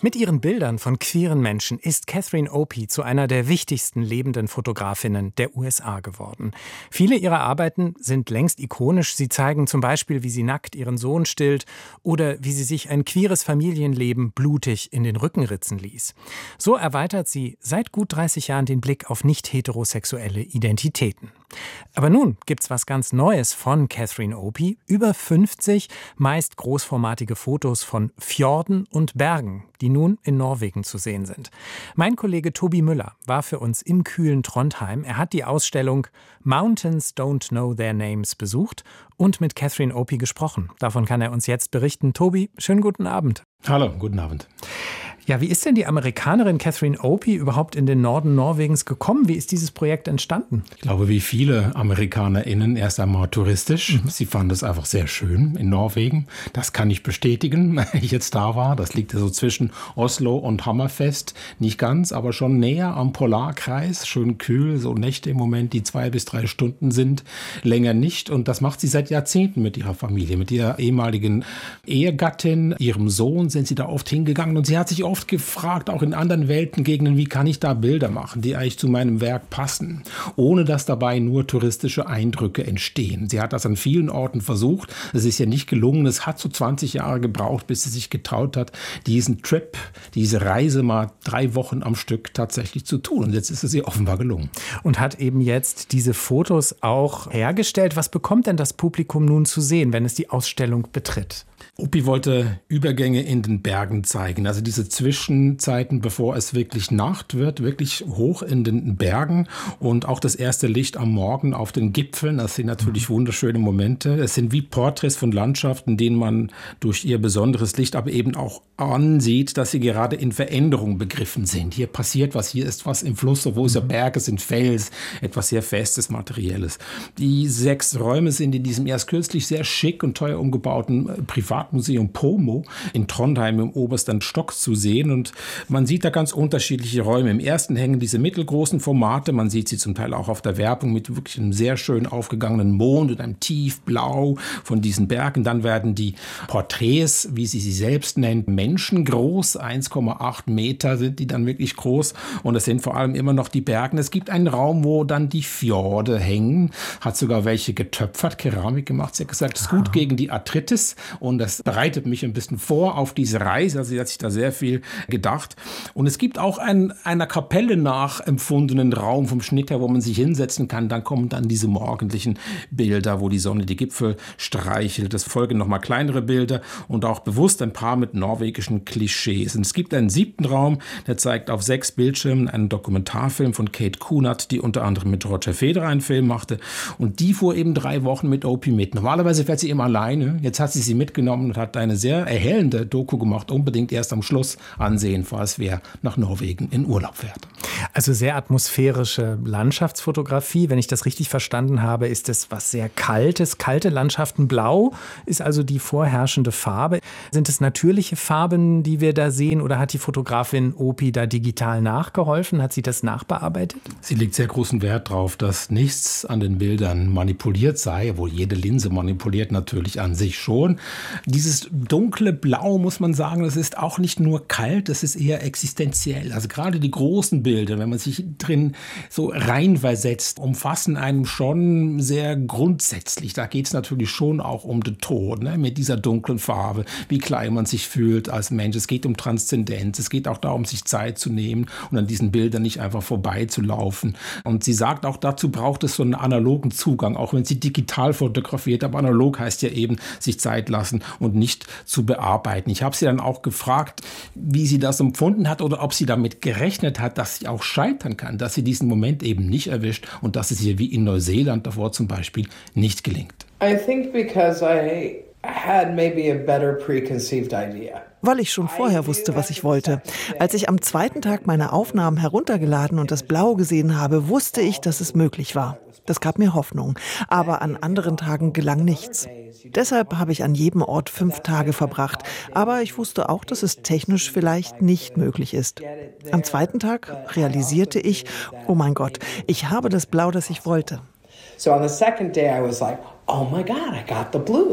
Mit ihren Bildern von queeren Menschen ist Catherine Opie zu einer der wichtigsten lebenden Fotografinnen der USA geworden. Viele ihrer Arbeiten sind längst ikonisch. Sie zeigen zum Beispiel, wie sie nackt ihren Sohn stillt oder wie sie sich ein queeres Familienleben blutig in den Rücken ritzen ließ. So erweitert sie seit gut 30 Jahren den Blick auf nicht-heterosexuelle Identitäten. Aber nun gibt's was ganz Neues von Catherine Opie. Über 50 meist großformatige Fotos von Fjorden und Bergen, die nun in Norwegen zu sehen sind. Mein Kollege Tobi Müller war für uns im kühlen Trondheim. Er hat die Ausstellung Mountains Don't Know Their Names besucht und mit Catherine Opie gesprochen. Davon kann er uns jetzt berichten. Tobi, schönen guten Abend. Hallo, guten Abend. Ja, wie ist denn die Amerikanerin Catherine Opie überhaupt in den Norden Norwegens gekommen? Wie ist dieses Projekt entstanden? Ich glaube, wie viele AmerikanerInnen erst einmal touristisch. Sie fanden es einfach sehr schön in Norwegen. Das kann ich bestätigen, wenn ich jetzt da war. Das liegt ja so zwischen Oslo und Hammerfest. Nicht ganz, aber schon näher am Polarkreis. Schön kühl, so Nächte im Moment, die 2 bis 3 Stunden sind. Länger nicht. Und das macht sie seit Jahrzehnten mit ihrer Familie. Mit ihrer ehemaligen Ehegattin, ihrem Sohn sind sie da oft hingegangen. Und sie hat sich oft gefragt, auch in anderen Weltengegenden, wie kann ich da Bilder machen, die eigentlich zu meinem Werk passen, ohne dass dabei nur touristische Eindrücke entstehen. Sie hat das an vielen Orten versucht. Es ist ja nicht gelungen. Es hat so 20 Jahre gebraucht, bis sie sich getraut hat, diesen Trip, diese Reise mal 3 Wochen am Stück tatsächlich zu tun. Und jetzt ist es ihr offenbar gelungen. Und hat eben jetzt diese Fotos auch hergestellt. Was bekommt denn das Publikum nun zu sehen, wenn es die Ausstellung betritt? Opie wollte Übergänge in den Bergen zeigen, also diese Zwischenzeiten, bevor es wirklich Nacht wird, wirklich hoch in den Bergen und auch das erste Licht am Morgen auf den Gipfeln. Das sind natürlich wunderschöne Momente. Es sind wie Porträts von Landschaften, denen man durch ihr besonderes Licht aber eben auch ansieht, dass sie gerade in Veränderung begriffen sind. Hier passiert was, hier ist was im Fluss, obwohl es ja Berge sind, Fels, etwas sehr Festes, Materielles. Die 6 Räume sind in diesem erst kürzlich sehr schick und teuer umgebauten Privatmuseum Pomo in Trondheim im obersten Stock zu sehen. Und man sieht da ganz unterschiedliche Räume. Im ersten hängen diese mittelgroßen Formate. Man sieht sie zum Teil auch auf der Werbung mit wirklich einem sehr schön aufgegangenen Mond und einem Tiefblau von diesen Bergen. Dann werden die Porträts, wie sie selbst nennt, menschengroß. 1,8 Meter sind die dann wirklich groß. Und es sind vor allem immer noch die Berge. Es gibt einen Raum, wo dann die Fjorde hängen. Hat sogar welche getöpfert, Keramik gemacht. Sie hat gesagt, es ist gut gegen die Arthritis. Und das bereitet mich ein bisschen vor auf diese Reise. Also sie hat sich da sehr viel gedacht. Und es gibt auch einen einer Kapelle nachempfundenen Raum vom Schnitt her, wo man sich hinsetzen kann. Dann kommen dann diese morgendlichen Bilder, wo die Sonne die Gipfel streichelt. Es folgen nochmal kleinere Bilder und auch bewusst ein paar mit norwegischen Klischees. Und es gibt einen 7. Raum, der zeigt auf 6 Bildschirmen einen Dokumentarfilm von Kate Kunert, die unter anderem mit Roger Federer einen Film machte. Und die fuhr eben 3 Wochen mit Opie mit. Normalerweise fährt sie immer alleine. Jetzt hat sie mitgenommen und hat eine sehr erhellende Doku gemacht. Unbedingt erst am Schluss ansehen, falls wer nach Norwegen in Urlaub fährt. Also sehr atmosphärische Landschaftsfotografie. Wenn ich das richtig verstanden habe, ist es was sehr Kaltes. Kalte Landschaften, blau ist also die vorherrschende Farbe. Sind es natürliche Farben, die wir da sehen, oder hat die Fotografin Opie da digital nachgeholfen? Hat sie das nachbearbeitet? Sie legt sehr großen Wert darauf, dass nichts an den Bildern manipuliert sei, obwohl jede Linse manipuliert natürlich an sich schon. Dieses dunkle Blau, muss man sagen, das ist auch nicht nur kalt, das ist eher existenziell. Also gerade die großen Bilder, wenn man sich drin so reinversetzt, umfassen einem schon sehr grundsätzlich. Da geht es natürlich schon auch um den Tod, ne? Mit dieser dunklen Farbe, wie klein man sich fühlt als Mensch. Es geht um Transzendenz, es geht auch darum, sich Zeit zu nehmen und an diesen Bildern nicht einfach vorbeizulaufen. Und sie sagt auch, dazu braucht es so einen analogen Zugang, auch wenn sie digital fotografiert, aber analog heißt ja eben, sich Zeit lassen und nicht zu bearbeiten. Ich habe sie dann auch gefragt, wie sie das empfunden hat oder ob sie damit gerechnet hat, dass sie auch scheitern kann, dass sie diesen Moment eben nicht erwischt und dass es ihr wie in Neuseeland davor zum Beispiel nicht gelingt. I think because I had maybe a better preconceived idea. Weil ich schon vorher wusste, was ich wollte. Als ich am 2. Tag meine Aufnahmen heruntergeladen und das Blau gesehen habe, wusste ich, dass es möglich war. Das gab mir Hoffnung. Aber an anderen Tagen gelang nichts. Deshalb habe ich an jedem Ort 5 Tage verbracht. Aber ich wusste auch, dass es technisch vielleicht nicht möglich ist. Am 2. Tag realisierte ich, oh mein Gott, ich habe das Blau, das ich wollte. So on the second day I was like, oh my God, I got the blue.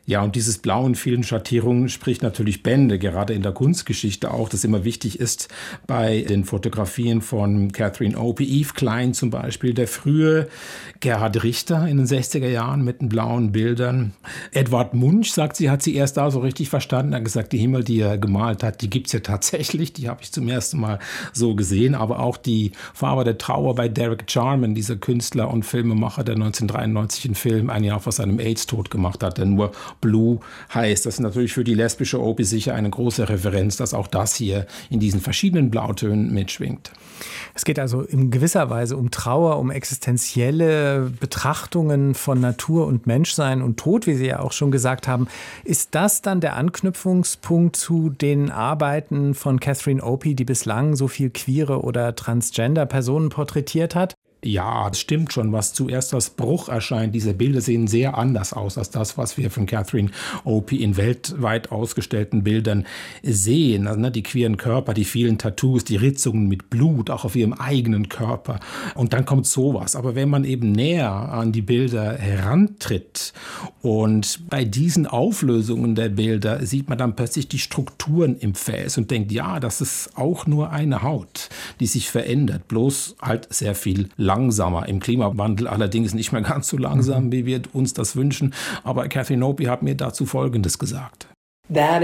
Ja, und dieses Blau in vielen Schattierungen spricht natürlich Bände, gerade in der Kunstgeschichte auch, das immer wichtig ist bei den Fotografien von Catherine Opie. Yves Klein zum Beispiel, der frühe Gerhard Richter in den 60er Jahren mit den blauen Bildern. Edvard Munch, sagt sie, hat sie erst da so richtig verstanden. Er hat gesagt, die Himmel, die er gemalt hat, die gibt's ja tatsächlich. Die habe ich zum ersten Mal so gesehen. Aber auch die Farbe der Trauer bei Derek Jarman, dieser Künstler und Filmemacher, der 1993 einen Film ein Jahr vor seinem AIDS-Tod gemacht hat, der nur Blue heißt. Das ist natürlich für die lesbische Opie sicher eine große Referenz, dass auch das hier in diesen verschiedenen Blautönen mitschwingt. Es geht also in gewisser Weise um Trauer, um existenzielle Betrachtungen von Natur und Menschsein und Tod, wie Sie ja auch schon gesagt haben. Ist das dann der Anknüpfungspunkt zu den Arbeiten von Catherine Opie, die bislang so viel queere oder transgender Personen porträtiert hat? Ja, das stimmt schon, was zuerst als Bruch erscheint. Diese Bilder sehen sehr anders aus als das, was wir von Catherine Opie in weltweit ausgestellten Bildern sehen. Also, die queeren Körper, die vielen Tattoos, die Ritzungen mit Blut, auch auf ihrem eigenen Körper. Und dann kommt sowas. Aber wenn man eben näher an die Bilder herantritt und bei diesen Auflösungen der Bilder sieht man dann plötzlich die Strukturen im Gefäß und denkt, ja, das ist auch nur eine Haut, die sich verändert, bloß halt sehr viel langsamer. Im Klimawandel allerdings nicht mehr ganz so langsam, wie wir uns das wünschen. Aber Catherine Opie hat mir dazu Folgendes gesagt. Das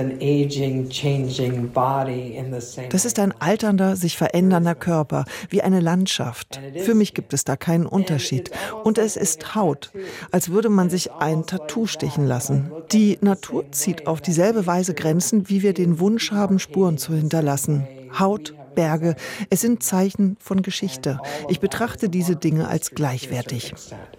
ist ein alternder, sich verändernder Körper, wie eine Landschaft. Für mich gibt es da keinen Unterschied. Und es ist Haut, als würde man sich ein Tattoo stechen lassen. Die Natur zieht auf dieselbe Weise Grenzen, wie wir den Wunsch haben, Spuren zu hinterlassen. Haut, Berge, es sind Zeichen von Geschichte. Ich betrachte diese Dinge als gleichwertig.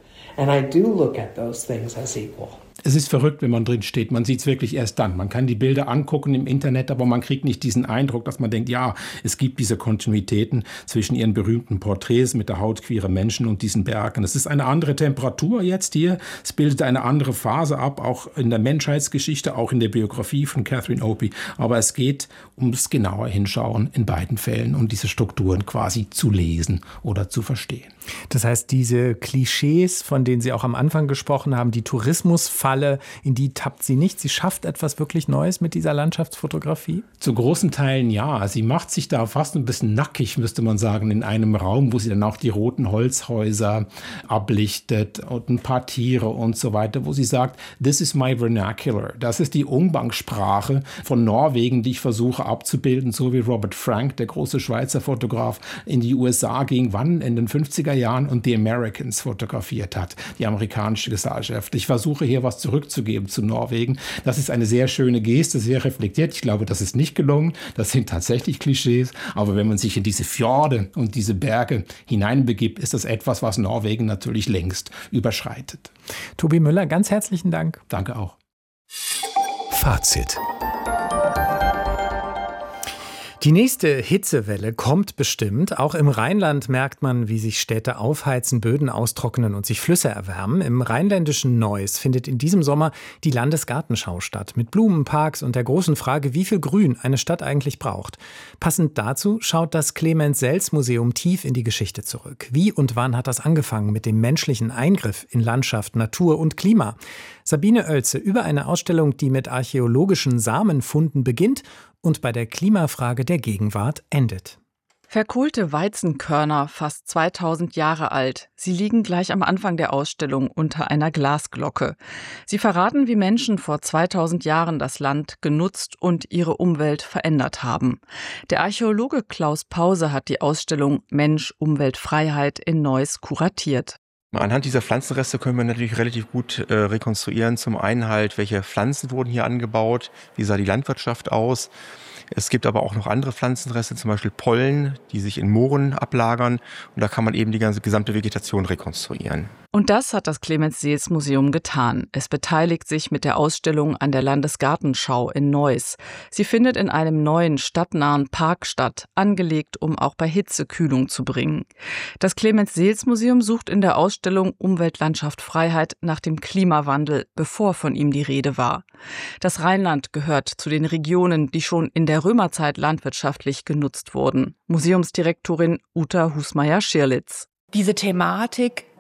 Es ist verrückt, wenn man drin steht. Man sieht es wirklich erst dann. Man kann die Bilder angucken im Internet, aber man kriegt nicht diesen Eindruck, dass man denkt, ja, es gibt diese Kontinuitäten zwischen ihren berühmten Porträts mit der Haut queerer Menschen und diesen Bergen. Es ist eine andere Temperatur jetzt hier. Es bildet eine andere Phase ab, auch in der Menschheitsgeschichte, auch in der Biografie von Catherine Opie. Aber es geht ums genauer Hinschauen in beiden Fällen und diese Strukturen quasi zu lesen oder zu verstehen. Das heißt, diese Klischees, von denen Sie auch am Anfang gesprochen haben, die Tourismusfalle, in die tappt sie nicht. Sie schafft etwas wirklich Neues mit dieser Landschaftsfotografie? Zu großen Teilen ja. Sie macht sich da fast ein bisschen nackig, müsste man sagen, in einem Raum, wo sie dann auch die roten Holzhäuser ablichtet und ein paar Tiere und so weiter, wo sie sagt, this is my vernacular. Das ist die Umgangssprache von Norwegen, die ich versuche abzubilden, so wie Robert Frank, der große Schweizer Fotograf, in die USA ging, wann? In den 50er Jahren und die Americans fotografiert hat, die amerikanische Gesellschaft. Ich versuche hier was zurückzugeben zu Norwegen. Das ist eine sehr schöne Geste, sehr reflektiert. Ich glaube, das ist nicht gelungen. Das sind tatsächlich Klischees. Aber wenn man sich in diese Fjorde und diese Berge hineinbegibt, ist das etwas, was Norwegen natürlich längst überschreitet. Tobi Müller, ganz herzlichen Dank. Danke auch. Fazit. Die nächste Hitzewelle kommt bestimmt. Auch im Rheinland merkt man, wie sich Städte aufheizen, Böden austrocknen und sich Flüsse erwärmen. Im rheinländischen Neuss findet in diesem Sommer die Landesgartenschau statt. Mit Blumenparks und der großen Frage, wie viel Grün eine Stadt eigentlich braucht. Passend dazu schaut das Clemens-Sells-Museum tief in die Geschichte zurück. Wie und wann hat das angefangen mit dem menschlichen Eingriff in Landschaft, Natur und Klima? Sabine Oelze über eine Ausstellung, die mit archäologischen Samenfunden beginnt und bei der Klimafrage der Gegenwart endet. Verkohlte Weizenkörner, fast 2000 Jahre alt. Sie liegen gleich am Anfang der Ausstellung unter einer Glasglocke. Sie verraten, wie Menschen vor 2000 Jahren das Land genutzt und ihre Umwelt verändert haben. Der Archäologe Klaus Pause hat die Ausstellung Mensch, Umwelt, Freiheit in Neuss kuratiert. Anhand dieser Pflanzenreste können wir natürlich relativ gut rekonstruieren. Zum einen halt, welche Pflanzen wurden hier angebaut, wie sah die Landwirtschaft aus. Es gibt aber auch noch andere Pflanzenreste, zum Beispiel Pollen, die sich in Mooren ablagern. Und da kann man eben die gesamte Vegetation rekonstruieren. Und das hat das Clemens-Sells-Museum getan. Es beteiligt sich mit der Ausstellung an der Landesgartenschau in Neuss. Sie findet in einem neuen stadtnahen Park statt, angelegt, um auch bei Hitze Kühlung zu bringen. Das Clemens-Sells-Museum sucht in der Ausstellung Umwelt, Landschaft, Freiheit nach dem Klimawandel, bevor von ihm die Rede war. Das Rheinland gehört zu den Regionen, die schon in der Römerzeit landwirtschaftlich genutzt wurden. Museumsdirektorin Uta Husmeier-Schirlitz. Diese Thematik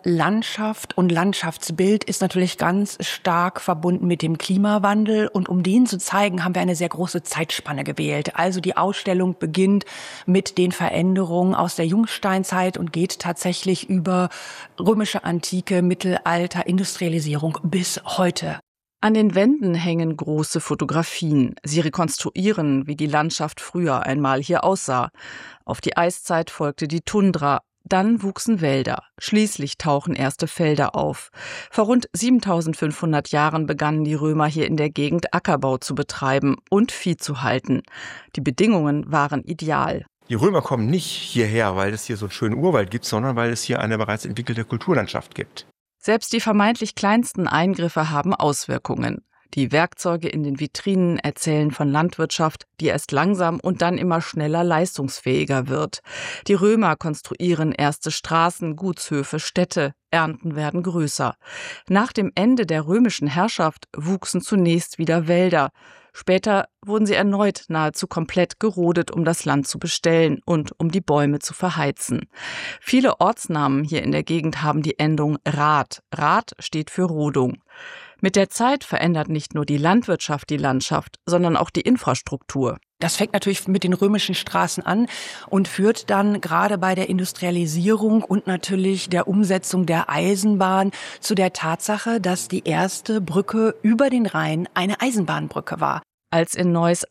Landschaft und Landschaftsbild ist natürlich ganz stark verbunden mit dem Klimawandel. Und um den zu zeigen, haben wir eine sehr große Zeitspanne gewählt. Also die Ausstellung beginnt mit den Veränderungen aus der Jungsteinzeit und geht tatsächlich über römische Antike, Mittelalter, Industrialisierung bis heute. An den Wänden hängen große Fotografien. Sie rekonstruieren, wie die Landschaft früher einmal hier aussah. Auf die Eiszeit folgte die Tundra. Dann wuchsen Wälder. Schließlich tauchen erste Felder auf. Vor rund 7500 Jahren begannen die Römer hier in der Gegend Ackerbau zu betreiben und Vieh zu halten. Die Bedingungen waren ideal. Die Römer kommen nicht hierher, weil es hier so einen schönen Urwald gibt, sondern weil es hier eine bereits entwickelte Kulturlandschaft gibt. Selbst die vermeintlich kleinsten Eingriffe haben Auswirkungen. Die Werkzeuge in den Vitrinen erzählen von Landwirtschaft, die erst langsam und dann immer schneller leistungsfähiger wird. Die Römer konstruieren erste Straßen, Gutshöfe, Städte, Ernten werden größer. Nach dem Ende der römischen Herrschaft wuchsen zunächst wieder Wälder. Später wurden sie erneut nahezu komplett gerodet, um das Land zu bestellen und um die Bäume zu verheizen. Viele Ortsnamen hier in der Gegend haben die Endung Rad. Rad steht für Rodung. Mit der Zeit verändert nicht nur die Landwirtschaft die Landschaft, sondern auch die Infrastruktur. Das fängt natürlich mit den römischen Straßen an und führt dann gerade bei der Industrialisierung und natürlich der Umsetzung der Eisenbahn zu der Tatsache, dass die erste Brücke über den Rhein eine Eisenbahnbrücke war. Als in Neuss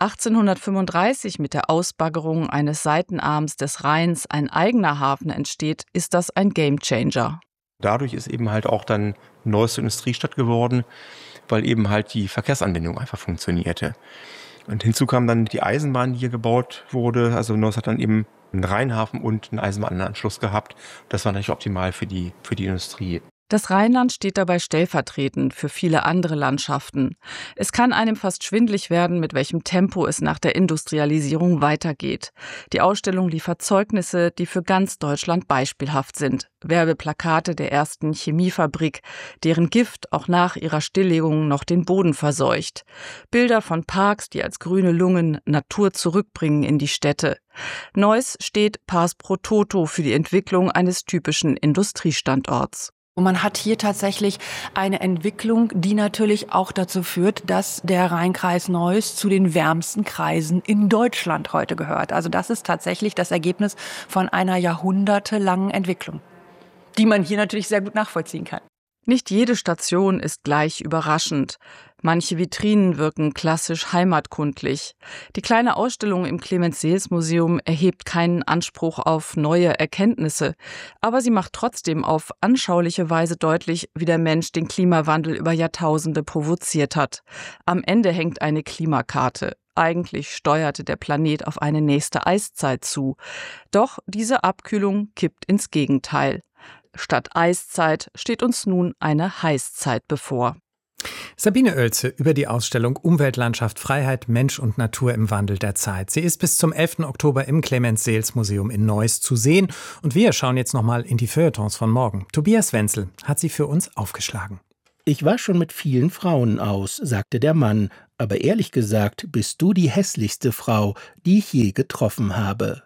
1835 mit der Ausbaggerung eines Seitenarms des Rheins ein eigener Hafen entsteht, ist das ein Gamechanger. Dadurch ist eben halt auch dann Neuss zur Industriestadt geworden, weil eben halt die Verkehrsanbindung einfach funktionierte. Und hinzu kam dann die Eisenbahn, die hier gebaut wurde. Also Neuss hat dann eben einen Rheinhafen und einen Eisenbahnanschluss gehabt. Das war natürlich optimal für die Industrie. Das Rheinland steht dabei stellvertretend für viele andere Landschaften. Es kann einem fast schwindlig werden, mit welchem Tempo es nach der Industrialisierung weitergeht. Die Ausstellung liefert Zeugnisse, die für ganz Deutschland beispielhaft sind. Werbeplakate der ersten Chemiefabrik, deren Gift auch nach ihrer Stilllegung noch den Boden verseucht. Bilder von Parks, die als grüne Lungen Natur zurückbringen in die Städte. Neuss steht pars pro toto für die Entwicklung eines typischen Industriestandorts. Und man hat hier tatsächlich eine Entwicklung, die natürlich auch dazu führt, dass der Rheinkreis Neuss zu den wärmsten Kreisen in Deutschland heute gehört. Also das ist tatsächlich das Ergebnis von einer jahrhundertelangen Entwicklung, die man hier natürlich sehr gut nachvollziehen kann. Nicht jede Station ist gleich überraschend. Manche Vitrinen wirken klassisch heimatkundlich. Die kleine Ausstellung im Clemens-Seels-Museum erhebt keinen Anspruch auf neue Erkenntnisse, aber sie macht trotzdem auf anschauliche Weise deutlich, wie der Mensch den Klimawandel über Jahrtausende provoziert hat. Am Ende hängt eine Klimakarte. Eigentlich steuerte der Planet auf eine nächste Eiszeit zu. Doch diese Abkühlung kippt ins Gegenteil. Statt Eiszeit steht uns nun eine Heißzeit bevor. Sabine Oelze über die Ausstellung Umweltlandschaft, Freiheit, Mensch und Natur im Wandel der Zeit. Sie ist bis zum 11. Oktober im Clemens-Seels-Museum in Neuss zu sehen. Und wir schauen jetzt nochmal in die Feuilletons von morgen. Tobias Wenzel hat sie für uns aufgeschlagen. Ich war schon mit vielen Frauen aus, sagte der Mann. Aber ehrlich gesagt bist du die hässlichste Frau, die ich je getroffen habe.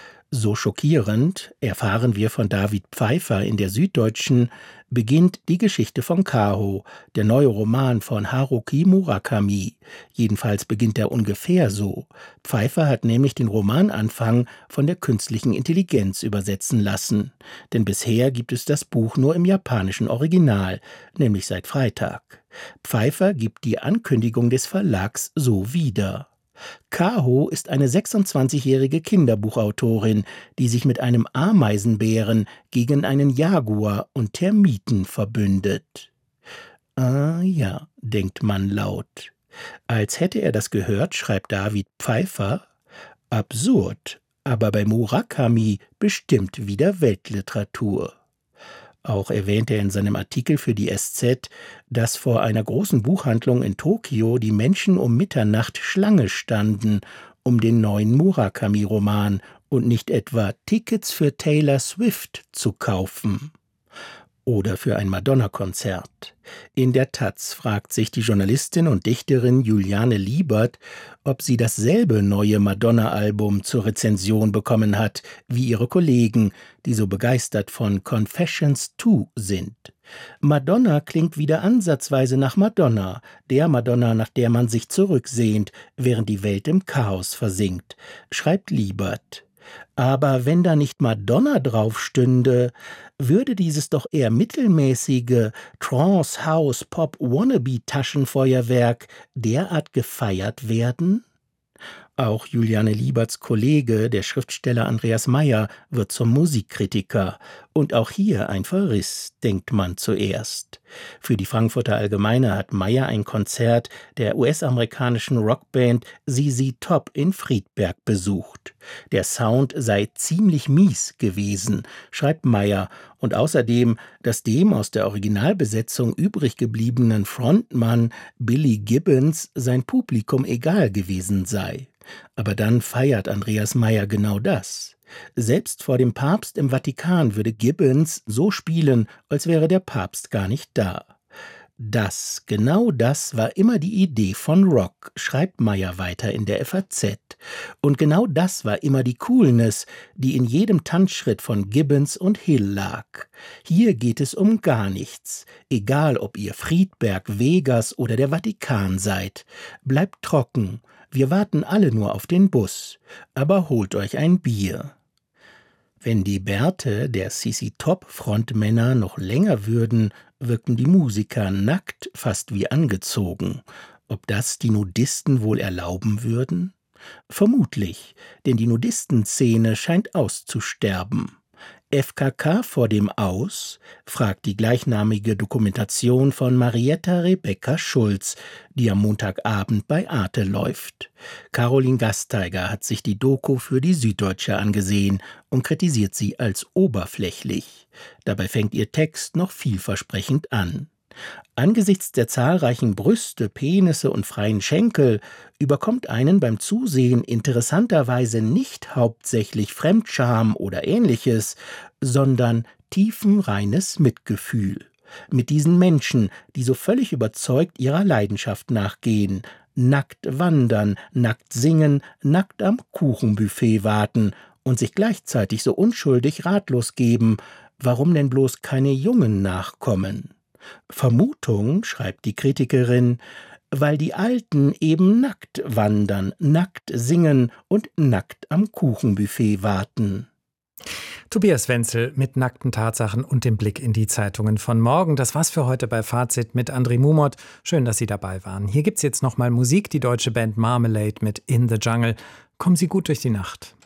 So schockierend, erfahren wir von David Pfeiffer in der Süddeutschen, beginnt die Geschichte von Kaho, der neue Roman von Haruki Murakami. Jedenfalls beginnt er ungefähr so. Pfeiffer hat nämlich den Romananfang von der künstlichen Intelligenz übersetzen lassen. Denn bisher gibt es das Buch nur im japanischen Original, nämlich seit Freitag. Pfeiffer gibt die Ankündigung des Verlags so wieder. Kaho ist eine 26-jährige Kinderbuchautorin, die sich mit einem Ameisenbären gegen einen Jaguar und Termiten verbündet. Ah ja, denkt man laut. Als hätte er das gehört, schreibt David Pfeiffer: Absurd, aber bei Murakami bestimmt wieder Weltliteratur. Auch erwähnt er in seinem Artikel für die SZ, dass vor einer großen Buchhandlung in Tokio die Menschen um Mitternacht Schlange standen, um den neuen Murakami-Roman und nicht etwa Tickets für Taylor Swift zu kaufen. oder für ein Madonna-Konzert. In der Taz fragt sich die Journalistin und Dichterin Juliane Liebert, ob sie dasselbe neue Madonna-Album zur Rezension bekommen hat wie ihre Kollegen, die so begeistert von Confessions 2 sind. Madonna klingt wieder ansatzweise nach Madonna, der Madonna, nach der man sich zurücksehnt, während die Welt im Chaos versinkt, schreibt Liebert. Aber wenn da nicht Madonna drauf stünde, würde dieses doch eher mittelmäßige Trance, House, Pop, Wannabe-Taschenfeuerwerk derart gefeiert werden? Auch Juliane Lieberts Kollege, der Schriftsteller Andreas Meier, wird zum Musikkritiker. Und auch hier ein Verriss, denkt man zuerst. Für die Frankfurter Allgemeine hat Meier ein Konzert der US-amerikanischen Rockband ZZ Top in Friedberg besucht. Der Sound sei ziemlich mies gewesen, schreibt Meier, und außerdem, dass dem aus der Originalbesetzung übrig gebliebenen Frontmann Billy Gibbons sein Publikum egal gewesen sei. Aber dann feiert Andreas Meier genau das. Selbst vor dem Papst im Vatikan würde Gibbons so spielen, als wäre der Papst gar nicht da. Genau das war immer die Idee von Rock, schreibt Meier weiter in der FAZ. Und genau das war immer die Coolness, die in jedem Tanzschritt von Gibbons und Hill lag. Hier geht es um gar nichts. Egal, ob ihr Friedberg, Vegas oder der Vatikan seid. Bleibt trocken. Wir warten alle nur auf den Bus. Aber holt euch ein Bier. Wenn die Bärte der ZZ Top-Frontmänner noch länger würden, wirkten die Musiker nackt, fast wie angezogen. Ob das die Nudisten wohl erlauben würden? Vermutlich, denn die Nudistenszene scheint auszusterben. FKK vor dem Aus, fragt die gleichnamige Dokumentation von Marietta Rebecca Schulz, die am Montagabend bei Arte läuft. Caroline Gasteiger hat sich die Doku für die Süddeutsche angesehen und kritisiert sie als oberflächlich. Dabei fängt ihr Text noch vielversprechend an. Angesichts der zahlreichen Brüste, Penisse und freien Schenkel überkommt einen beim Zusehen interessanterweise nicht hauptsächlich Fremdscham oder Ähnliches, sondern tiefenreines Mitgefühl. Mit diesen Menschen, die so völlig überzeugt ihrer Leidenschaft nachgehen, nackt wandern, nackt singen, nackt am Kuchenbuffet warten und sich gleichzeitig so unschuldig ratlos geben, warum denn bloß keine Jungen nachkommen? Vermutung, schreibt die Kritikerin, weil die Alten eben nackt wandern, nackt singen und nackt am Kuchenbuffet warten. Tobias Wenzel mit nackten Tatsachen und dem Blick in die Zeitungen von morgen. Das war's für heute bei Fazit mit André Mumot. Schön, dass Sie dabei waren. Hier gibt's jetzt nochmal Musik, die deutsche Band Marmalade mit In the Jungle. Kommen Sie gut durch die Nacht.